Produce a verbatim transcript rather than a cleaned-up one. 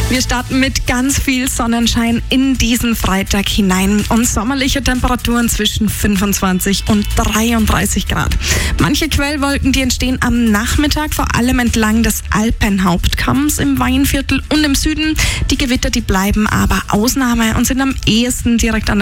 Wir starten mit ganz viel Sonnenschein in diesen Freitag hinein und sommerliche Temperaturen zwischen fünfundzwanzig und dreiunddreißig Grad. Manche Quellwolken, die entstehen am Nachmittag, vor allem entlang des Alpenhauptkamms im Weinviertel und im Süden. Die Gewitter, die bleiben aber Ausnahme und sind am ehesten direkt an der